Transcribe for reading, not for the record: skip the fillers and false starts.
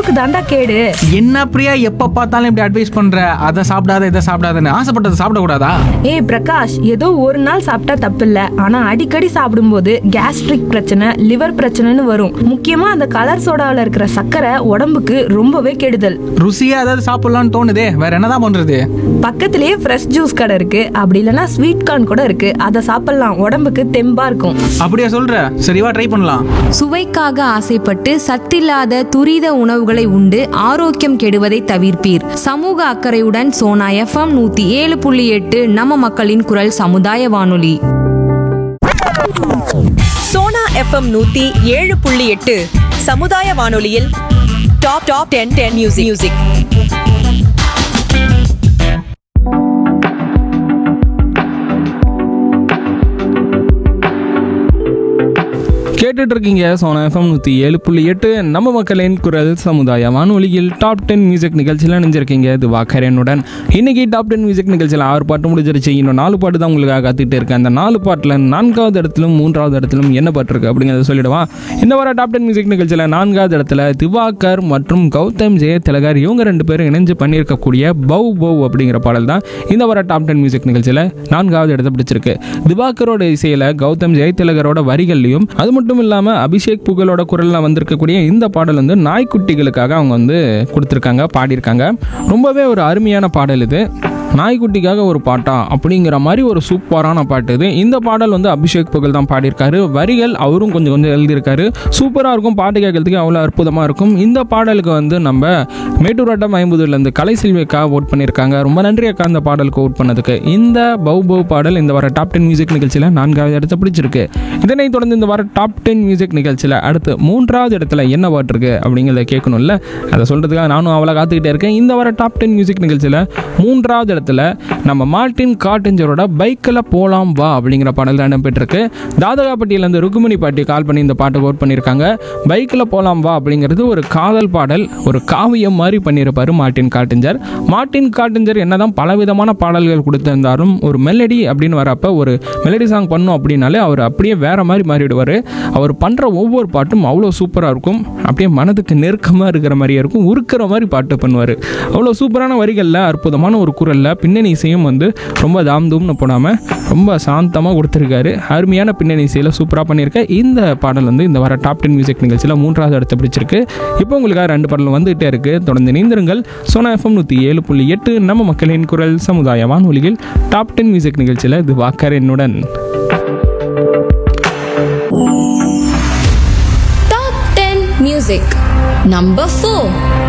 உடம்புக்கு தாண்டா கேடு. என்ன பிரியா, எப்ப பார்த்தாலும் இப்படி அட்வைஸ் பண்ற? அதை சாப்பிடாத இதை சாப்பிடாதன்னு. ஆசைப்பட்டதை சாப்பிடக்கூடாதா? ஏய் பிரகாஷ், ஏதோ ஒரு நாள் சாப்பிட்டா தப்பில்ல, ஆனா அடிக்கடி சாப்பிடும்போது கேஸ்ட்ரிக் பிரச்சனை, லிவர் பிரச்சனைன்னு வரும். முக்கியமா அந்த கலர் சோடாவில் இருக்கிற சர்க்கரை உடம்புக்கு ரொம்பவே கெடுதல். ருசியா ஏதாவது சாப்பிடலாம்னு தோணுதே, வேற என்னதான் பண்றது? பக்கத்திலேயே ஃப்ரெஷ் ஜூஸ் கடை இருக்கு, அப்படி இல்லைன்னா ஸ்வீட் கார்ன் கூட இருக்கு, அதை சாப்பிடலாம். உடம்புக்கு தெம்பா இருக்கும். அப்படியா சொல்ற? சரிவா, ட்ரை பண்ணலாம். சுவைக்காக ஆசைப்பட்டு சத்தில்லாத துரித உணவுகளை உண்டு ஆரோக்கியம் கெடுவதை தவிர்ப்பீர். சமூக அக்கறையுடன் சோனா எஃப்எம் 107.8 நம்ம மக்களின் குரல் சமுதாய வானொலி. சோனா எஃப்எம் 107.8 சமுதாய வானொலியில் டாப் 10 மியூசிக். கேட்டுட்டு இருக்கீங்க சோனா எஃப்எம் 107.8 நம்ம மக்களின் குரல் சமுதாய வானொலியில் டாப் 10 மியூசிக் நிகழ்ச்சியில் நினைஞ்சிருக்கீங்க. இது வாக்கரனுடன். இன்னைக்கு டாப் 10 மியூசிக் நிகழ்ச்சியில் 6 பாட்டு முடிஞ்சிருச்சு. இன்னும் 4 பாட்டு தான் உங்களுக்காக காத்துட்டு இருக்கேன். அந்த 4 பாட்டில் 4வது இடத்திலும் 3வது இடத்திலும் என்ன பாட்டு இருக்கு அப்படிங்கிறத சொல்லிடுவான். இந்த வார டாப் 10 மியூசிக் நிகழ்ச்சியில் 4வது இடத்துல திவாகர் மற்றும் கௌதம் ஜெயதிலகர் இவங்க 2 பேரும் இணைஞ்சு பண்ணியிருக்கக்கூடிய பவ் பவ் அப்படிங்கிற பாடல் தான் இந்த வார டாப் 10 மியூசிக் நிகழ்ச்சியில் 4வது இடத்தை பிடிச்சிருக்கு. திவாகரோட இசையில கௌதம் ஜெயதிலகரோட வரிகள்லையும் அது மட்டும் இல்லாமல் அபிஷேக் புகழோட குரலில் வந்திருக்கக்கூடிய இந்த பாடல் வந்து நாய்க்குட்டிகளுக்காக அவங்க வந்து கொடுத்துருக்காங்க, பாடியிருக்காங்க. ரொம்பவே ஒரு அருமையான பாடல் இது. நாய்க்குட்டிக்காக ஒரு பாட்டா அப்படிங்கிற மாதிரி ஒரு சூப்பரான பாட்டு இது. இந்த பாடல் வந்து அபிஷேக் புகழ் தான் பாடியிருக்காரு. வரிகள் அவரும் கொஞ்சம் எழுதியிருக்காரு. சூப்பராக இருக்கும், பாட்டு கேட்கறதுக்கு அவ்வளோ அற்புதமாக இருக்கும். இந்த பாடலுக்கு வந்து நம்ம மேட்டூராட்டம் 50லேருந்து கலை செல்விக்கா ஓட் பண்ணியிருக்காங்க. ரொம்ப நன்றி அக்கா இந்த பாடலுக்கு ஓட் பண்ணதுக்கு. இந்த பவ் பவ் பாடல் இந்த வார டாப் 10 மியூசிக் நிகழ்ச்சியில் 4வது இடத்தை பிடிச்சிருக்கு. இதனைத் தொடர்ந்து இந்த வார டாப் 10 மியூசிக் நிகழ்ச்சியில் அடுத்து 3வது இடத்துல என்ன பாட்டு இருக்கு அப்படிங்கிறத கேட்கணும்ல, அதை சொல்கிறதுக்காக நானும் அவ்வளோ காத்துக்கிட்டே இருக்கேன். இந்த வார டாப் 10 மியூசிக் நிகழ்ச்சியில் 3வது நம்ம மார்ட்டின் காட்டிஞ்சரோட பைக்கில் போலாம் வா அப்படிங்கிற பாடல் தான் இடம்பெற்றிருக்கு. தாதகாப்பட்டியிலேருந்து ருக்குமணி பாட்டி கால் பண்ணி இந்த பாட்டை ஓட் பண்ணியிருக்காங்க. பைக்கில் போலாம் வா அப்படிங்கிறது ஒரு காதல் பாடல், ஒரு காவியம் மாதிரி பண்ணியிருப்பார் மார்ட்டின் காட்டிஞ்சர். மார்ட்டின் காட்டிஞ்சர் என்னதான் பலவிதமான பாடல்கள் கொடுத்திருந்தாலும் ஒரு மெலடி அப்படின்னு வரப்ப ஒரு மெலடி சாங் பண்ணும் அப்படின்னாலே அவர் அப்படியே வேற மாதிரி மாறிடுவார். அவர் பண்ணுற ஒவ்வொரு பாட்டும் அவ்வளோ சூப்பராக இருக்கும். அப்படியே மனதுக்கு நெருக்கமாக இருக்கிற மாதிரியே இருக்கும், உருக்கிற மாதிரி பாட்டு பண்ணுவார். அவ்வளோ சூப்பரான வரிகளில் அற்புதமான ஒரு குரலில் பின்னணி இசையும் வந்து ரொம்ப தாம்தூம்னு போடாமல் ரொம்ப சாந்தமாக கொடுத்துருக்காரு. அருமையான பின்னணி இசையில் சூப்பராக பண்ணியிருக்க இந்த பாடல் வந்து இந்த வார டாப் 10 மியூசிக் நிகழ்ச்சியில் 3வது இடத்தை பிடிச்சிருக்கு. இப்போ உங்களுக்காக 2 பாடல் வந்துகிட்டே இருக்குது. தொடர்ந்து நீந்திருங்கள். சோனா எஃப்எம் 107.8 நம்ம மக்களின் குரல் சமுதாய வானொலியில் டாப் 10 மியூசிக் நிகழ்ச்சியில் இது வாக்கரனுடன். Top 10 music number 4.